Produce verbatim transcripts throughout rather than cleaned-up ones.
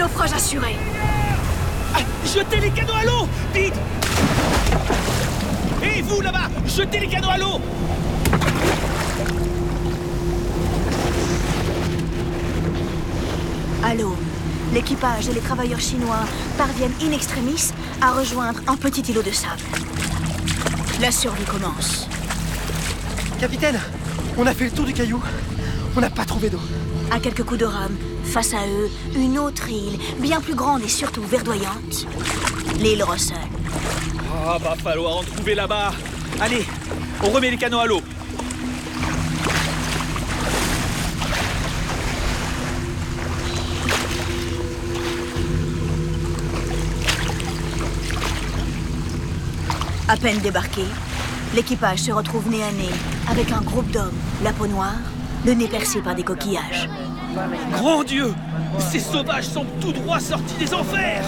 Naufrage assuré. Ah, jetez les canots à l'eau! Vite! Et vous, là-bas! Jetez les canots à l'eau! À l'eau, l'équipage et les travailleurs chinois parviennent in extremis à rejoindre un petit îlot de sable. La survie commence. Capitaine, on a fait le tour du caillou. On n'a pas trouvé d'eau. À quelques coups de rame, face à eux, une autre île, bien plus grande et surtout verdoyante. L'île Russell. Ah, va falloir en trouver là-bas. Allez, on remet les canots à l'eau. À peine débarqué, l'équipage se retrouve nez à nez avec un groupe d'hommes, la peau noire, le nez percé par des coquillages. Grand Dieu! Ces sauvages sont tout droit sortis des enfers!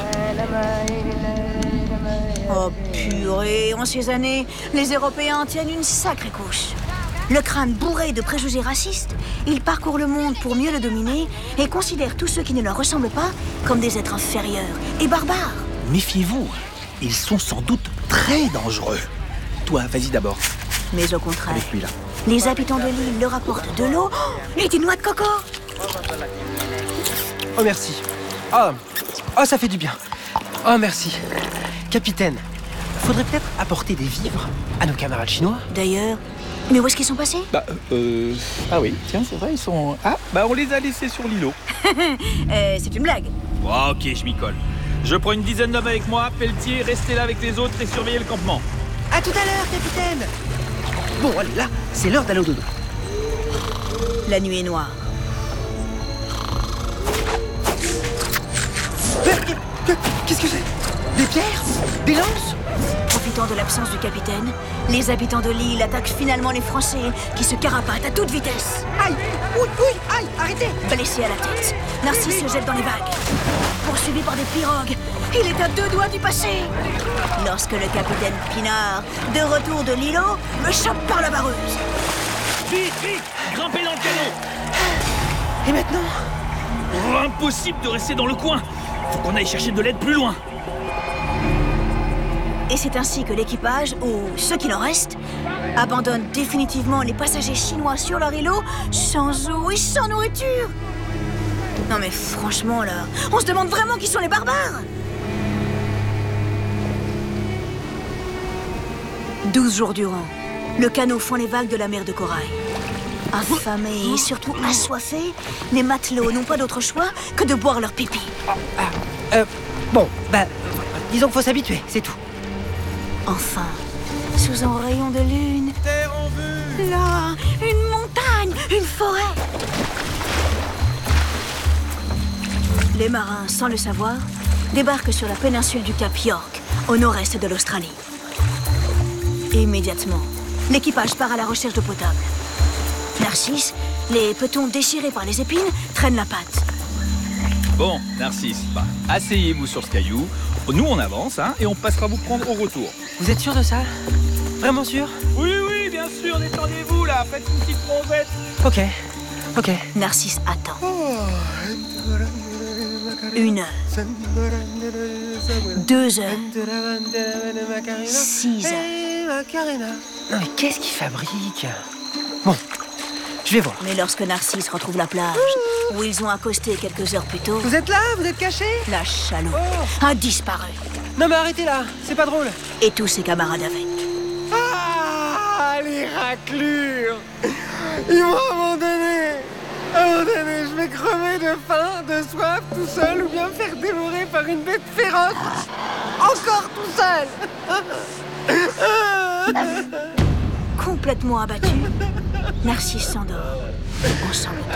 Oh purée, en ces années, les Européens tiennent une sacrée couche. Le crâne bourré de préjugés racistes, ils parcourent le monde pour mieux le dominer et considèrent tous ceux qui ne leur ressemblent pas comme des êtres inférieurs et barbares. Méfiez-vous, ils sont sans doute très dangereux. Toi, vas-y d'abord. Mais au contraire, Avec lui là. les habitants de l'île leur apportent de l'eau et des noix de coco. Oh, merci. Oh, oh, ça fait du bien. Oh, merci. Capitaine, faudrait peut-être apporter des vivres à nos camarades chinois. D'ailleurs, mais où est-ce qu'ils sont passés? Bah, euh... Ah oui, tiens, c'est vrai, ils sont... Ah, bah on les a laissés sur l'îlot. euh, C'est une blague. Oh, ok, je m'y colle. Je prends une dizaine d'hommes avec moi, Pelletier, restez là avec les autres et surveillez le campement. À tout à l'heure, capitaine. Bon, allez, là, c'est l'heure d'aller au dodo. La nuit est noire. Qu'est-ce que c'est? Des pierres? Des lances? Profitant de l'absence du capitaine, les habitants de l'île attaquent finalement les Français qui se carapatent à toute vitesse. Aïe! Oui, oui, aïe! Arrêtez! Blessé à la tête, Narcisse se jette dans les vagues. Poursuivi par des pirogues, il est à deux doigts du passer. Lorsque le capitaine Pinard, de retour de l'îlot, le chope par la vareuse. Vite, vite! Grimpez dans le canot! Et maintenant? Oh, impossible de rester dans le coin! Faut qu'on aille chercher de l'aide plus loin! Et c'est ainsi que l'équipage, ou ceux qui en restent, abandonne définitivement les passagers chinois sur leur îlot, sans eau et sans nourriture. Non mais franchement là, on se demande vraiment qui sont les barbares. Douze jours durant, le canot fend les vagues de la mer de corail. Affamés et surtout assoiffés, les matelots n'ont pas d'autre choix que de boire leur pipi. Ah, euh, bon, bah, disons qu'il faut s'habituer, c'est tout. Enfin, sous un rayon de lune, Terre en vue! là, une montagne, une forêt. Les marins, sans le savoir, débarquent sur la péninsule du Cap York, au nord-est de l'Australie. Immédiatement, l'équipage part à la recherche d'eau potable. Narcisse, les petons déchirés par les épines, traînent la patte. Bon, Narcisse, bah, asseyez-vous sur ce caillou. Nous, on avance, hein, et on passera vous prendre au retour. Vous êtes sûr de ça? Vraiment sûr? Oui, oui, bien sûr, détendez-vous, là, faites une petite bronzette. Ok, ok. Narcisse attend. Une heure. Deux heures. Six heures. Non mais qu'est-ce qu'il fabrique? Bon, je vais voir. Mais lorsque Narcisse retrouve la plage, où ils ont accosté quelques heures plus tôt, Vous êtes là? Vous êtes cachés? la chaloupe Oh. a disparu. Non mais arrêtez là, c'est pas drôle. Et tous ses camarades avec. Ah, les raclures! Ils m'ont abandonné! Abandonné, je vais crever de faim, de soif, tout seul, ou bien me faire dévorer par une bête féroce! Encore tout seul! Complètement abattu, Narcisse s'endort en sanglotant.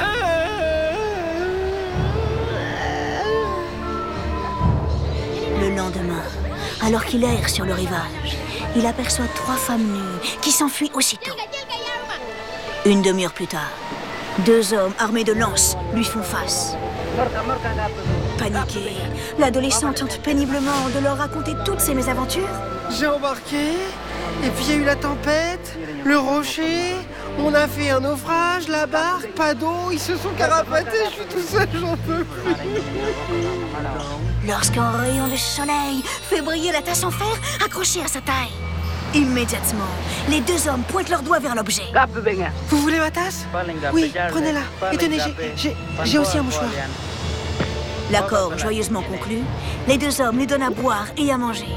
Le lendemain, alors qu'il erre sur le rivage, il aperçoit trois femmes nues qui s'enfuient aussitôt. Une demi-heure plus tard, deux hommes armés de lances lui font face. Paniquée, l'adolescente tente péniblement de leur raconter toutes ses mésaventures. J'ai embarqué, et puis il y a eu la tempête, le rocher, On a fait un naufrage, la barque, pas d'eau, ils se sont carapatés, je suis tout seul, j'en peux plus. Lorsqu'un rayon de soleil fait briller la tasse en fer accrochée à sa taille. Immédiatement, les deux hommes pointent leurs doigts vers l'objet. Vous voulez ma tasse? Oui, prenez-la. Et tenez, j'ai, j'ai aussi un mouchoir. L'accord joyeusement conclu, les deux hommes lui donnent à boire et à manger.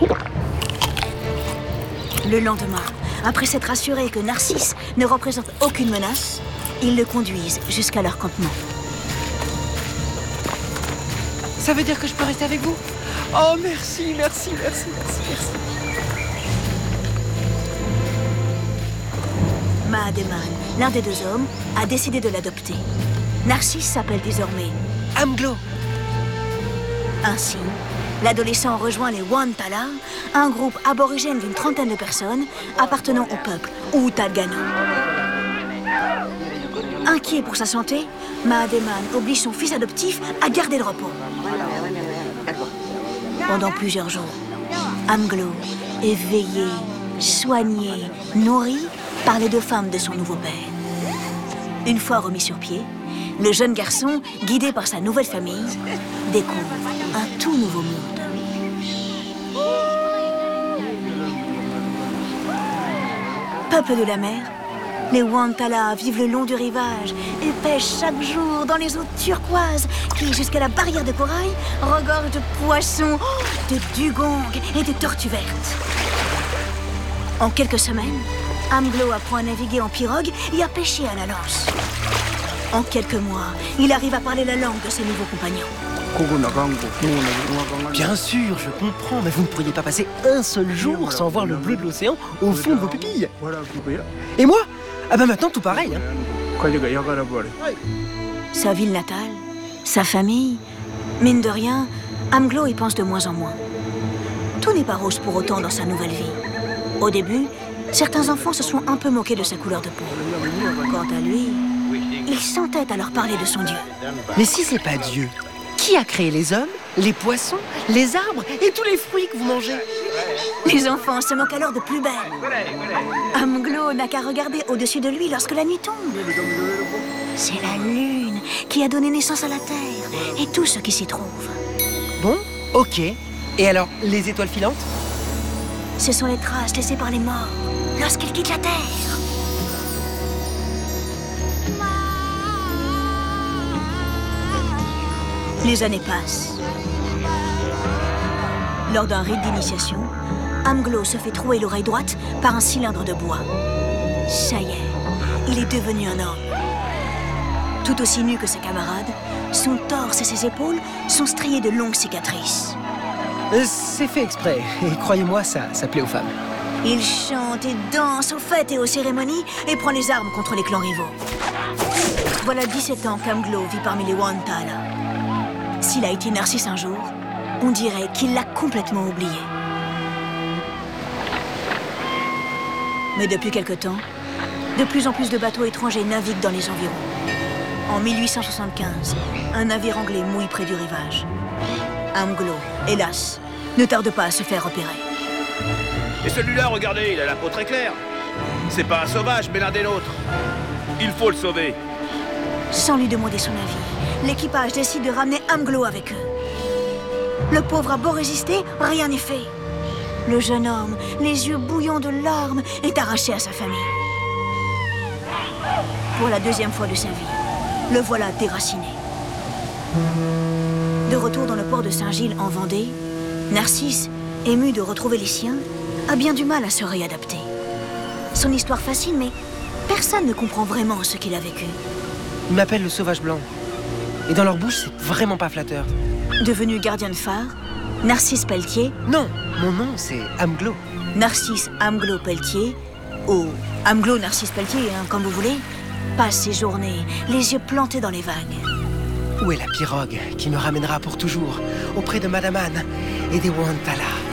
Le lendemain, après s'être assuré que Narcisse ne représente aucune menace, ils le conduisent jusqu'à leur campement. Ça veut dire que je peux rester avec vous? Oh, merci, merci, merci, merci, merci. Mahademan, l'un des deux hommes, a décidé de l'adopter. Narcisse s'appelle désormais Amglo. Ainsi, l'adolescent rejoint les Wantala, un groupe aborigène d'une trentaine de personnes appartenant au peuple Outagadou. Inquiet pour sa santé, Mahademan oblige son fils adoptif à garder le repos. Pendant plusieurs jours, Amglo est veillé, soigné, nourri par les deux femmes de son nouveau père. Une fois remis sur pied, le jeune garçon, guidé par sa nouvelle famille, découvre un tout nouveau monde. Peuple de la mer, les Wantala vivent le long du rivage et pêchent chaque jour dans les eaux turquoises qui, jusqu'à la barrière de corail, regorgent de poissons, de dugongs et de tortues vertes. En quelques semaines, Amglo apprend à naviguer en pirogue et à pêcher à la lance. En quelques mois, il arrive à parler la langue de ses nouveaux compagnons. Bien sûr, je comprends, mais vous ne pourriez pas passer un seul jour sans voir le bleu de l'océan au fond de vos pupilles. Et moi? Ah ben maintenant tout pareil. Hein. Sa ville natale, sa famille, mine de rien, Amglo y pense de moins en moins. Tout n'est pas rose pour autant dans sa nouvelle vie. Au début, certains enfants se sont un peu moqués de sa couleur de peau. Quant à lui, il s'entête à leur parler de son Dieu. Mais si c'est pas Dieu, qui a créé les hommes, les poissons, les arbres et tous les fruits que vous mangez? Les enfants se moquent alors de plus belle. Amglo n'a qu'à regarder au-dessus de lui lorsque la nuit tombe. C'est la lune qui a donné naissance à la terre et tout ce qui s'y trouve. Bon, ok. Et alors, les étoiles filantes? Ce sont les traces laissées par les morts lorsqu'ils quittent la terre. Les années passent. Lors d'un rite d'initiation, Amglo se fait trouer l'oreille droite par un cylindre de bois. Ça y est, il est devenu un homme. Tout aussi nu que ses camarades, son torse et ses épaules sont striés de longues cicatrices. Euh, c'est fait exprès, et croyez-moi, ça, ça plaît aux femmes. Il chante et danse aux fêtes et aux cérémonies et prend les armes contre les clans rivaux. Voilà dix-sept ans qu'Amglo vit parmi les Wantala. S'il a été Narcisse un jour, on dirait qu'il l'a complètement oublié. Mais depuis quelque temps, de plus en plus de bateaux étrangers naviguent dans les environs. En mille huit cent soixante-quinze, un navire anglais mouille près du rivage. Amglo, hélas, ne tarde pas à se faire repérer. Et celui-là, regardez, il a la peau très claire. C'est pas un sauvage, mais l'un des nôtres. Il faut le sauver. Sans lui demander son avis, l'équipage décide de ramener Amglo avec eux. Le pauvre a beau résister, rien n'est fait. Le jeune homme, les yeux bouillants de larmes, est arraché à sa famille. Pour la deuxième fois de sa vie, le voilà déraciné. De retour dans le port de Saint-Gilles en Vendée, Narcisse, ému de retrouver les siens, a bien du mal à se réadapter. Son histoire fascine, mais personne ne comprend vraiment ce qu'il a vécu. Ils m'appellent le sauvage blanc. Et dans leur bouche, c'est vraiment pas flatteur. Devenu gardien de phare, Narcisse Pelletier... Non, mon nom, c'est Amglo. Narcisse Amglo Pelletier, ou Amglo Narcisse Pelletier, hein, comme vous voulez, passe ses journées, les yeux plantés dans les vagues. Où est la pirogue qui me ramènera pour toujours auprès de Madame Anne et des Wantala?